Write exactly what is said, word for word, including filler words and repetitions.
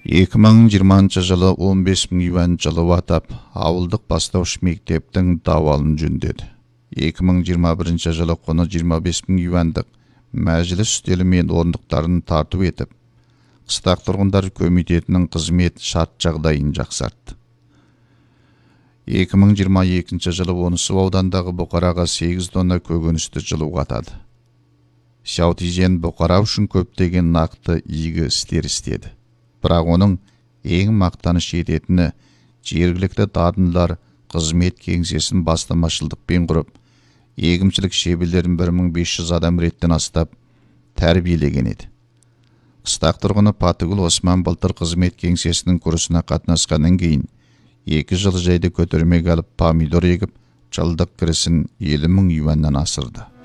эки миң жыйырманчы жылы он беш миң юан жылып атап, ауылдық бастауыш мектептің давалын жөндеді. эки миң жыйырма биринчи жылы құны жыйырма беш миң юандық мәжіліс үстелі мен орындықтарын тарту етіп, қыстақ тұрғындар комитетінің қызмет шарт жағдайын жақсартты. эки миң жыйырма экинчи жылы Онысу аудандағы бұқараға сегиз тонна көкөністі жылуға атады. Шаутизен бұқара үшін көптеген нақты игі істер істеді. Бірақ оның ең мақтаныш ететіні жергілікті дарындылар қызмет кеңсесін бастамашылдықпен құрып, егіншілік шеберлерін бір мың бес жүз адам реттен астап тәрбиелеген еді. Қыстақ тұрғыны Патыгүл Осман былтыр қызмет кеңсесінің курсына қатынасқаннан кейін екі жыл жайды көтермеге алып помидор егіп, жылдық кірісін елу мың юаннан асырды.